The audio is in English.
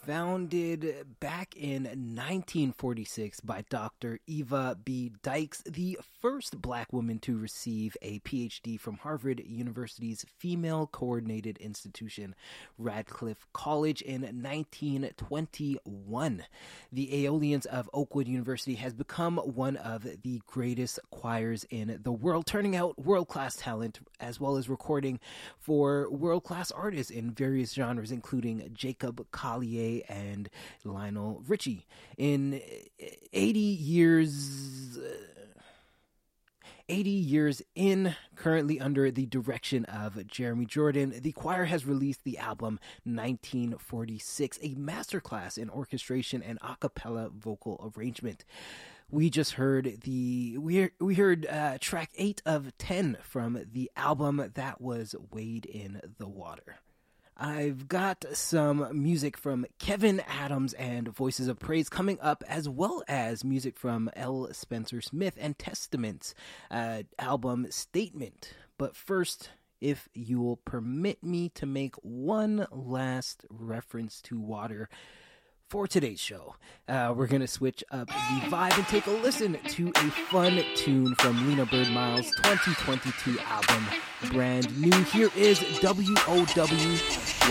founded back in 1946 by Dr. Eva B. Dykes, the first black woman to receive a PhD from Harvard University's female-coordinated institution, Radcliffe College, in 1921. The Aeolians of Oakwood University has become one of the greatest choirs in the world, turning out world-class talent as well as recording for world-class artists in various genres, including Jacob Collier and Lionel Richie. In 80 years in, currently under the direction of Jeremy Jordan, the choir has released the album 1946, a masterclass in orchestration and a cappella vocal arrangement. We just heard we heard track 8 of 10 from the album that was Wade in the Water. I've got some music from Kevin Adams and Voices of Praise coming up, as well as music from L. Spencer Smith and Testament's album Statement. But first, if you will permit me to make one last reference to water for today's show, we're going to switch up the vibe and take a listen to a fun tune from Lena Bird Miles' 2022 album, Brand New. Here is WOW